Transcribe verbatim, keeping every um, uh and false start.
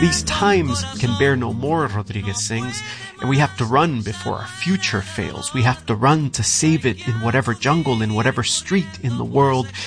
These times can bear no more, Rodriguez sings, and we have to run before our future fails. We have to run to save it in whatever jungle, in whatever street in the world.